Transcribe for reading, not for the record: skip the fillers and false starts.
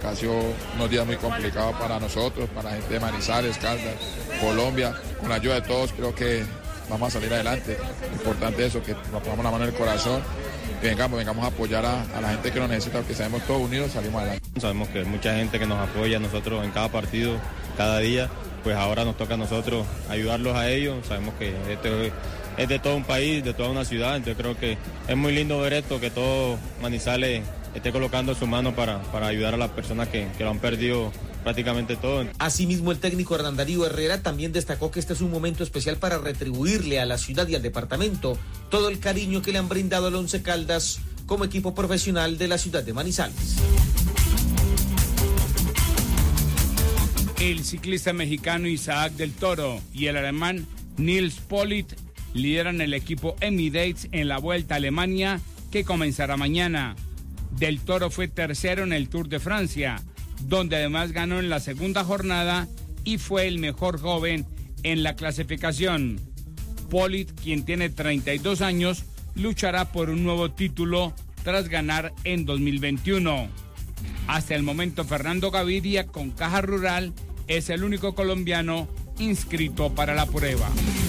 ha sido unos días muy complicados para nosotros, para la gente de Manizales, Caldas, Colombia. Con la ayuda de todos creo que vamos a salir adelante. Importante eso, que nos pongamos la mano en el corazón y vengamos a apoyar a la gente que nos necesita, porque sabemos todos unidos salimos adelante. Sabemos que hay mucha gente que nos apoya a nosotros en cada partido, cada día, pues ahora nos toca a nosotros ayudarlos a ellos. Sabemos que este es de todo un país, de toda una ciudad, entonces creo que es muy lindo ver esto, que todo Manizales esté colocando su mano para ayudar a las personas que lo han perdido prácticamente todo. Asimismo, el técnico Hernán Darío Herrera también destacó que este es un momento especial para retribuirle a la ciudad y al departamento todo el cariño que le han brindado al Once Caldas como equipo profesional de la ciudad de Manizales. El ciclista mexicano Isaac del Toro y el alemán Nils Politt lideran el equipo Emirates en la Vuelta a Alemania, que comenzará mañana. Del Toro fue tercero en el Tour de Francia, donde además ganó en la segunda jornada y fue el mejor joven en la clasificación. Politt, quien tiene 32 años, luchará por un nuevo título tras ganar en 2021. Hasta el momento, Fernando Gaviria, con Caja Rural, es el único colombiano inscrito para la prueba.